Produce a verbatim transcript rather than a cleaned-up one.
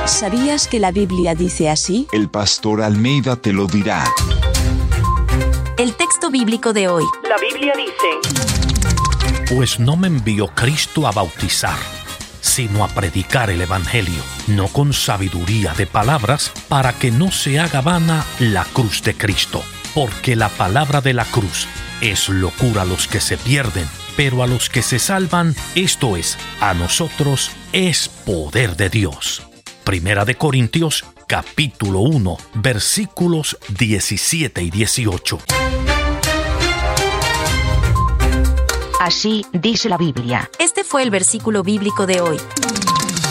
¿Sabías que la Biblia dice así? El pastor Almeida te lo dirá. El texto bíblico de hoy. La Biblia dice: Pues no me envió Cristo a bautizar, sino a predicar el Evangelio, no con sabiduría de palabras, para que no se haga vana la cruz de Cristo. Porque la palabra de la cruz es locura a los que se pierden, pero a los que se salvan, esto es, a nosotros, es poder de Dios. Primera de Corintios, capítulo uno, versículos diecisiete y dieciocho. Así dice la Biblia. Este fue el versículo bíblico de hoy.